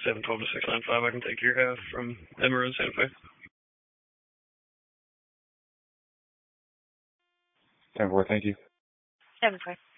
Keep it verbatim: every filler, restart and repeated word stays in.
seven twelve to six nine five. I can take your half from Emerald Santa Fe. ten four, thank you. seven four.